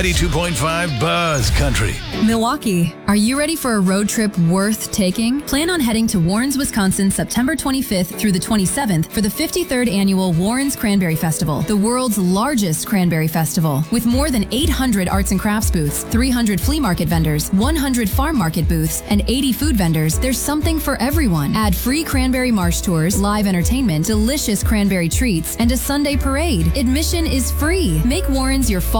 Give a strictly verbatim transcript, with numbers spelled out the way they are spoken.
ninety-two point five Buzz Country. Milwaukee, are you ready for a road trip worth taking? Plan on heading to Warrens, Wisconsin, September twenty-fifth through the twenty-seventh for the fifty-third Annual Warrens Cranberry Festival, the world's largest cranberry festival. With more than eight hundred arts and crafts booths, three hundred flea market vendors, one hundred farm market booths, and eighty food vendors, there's something for everyone. Add free cranberry marsh tours, live entertainment, delicious cranberry treats, and a Sunday parade. Admission is free. Make Warrens your fall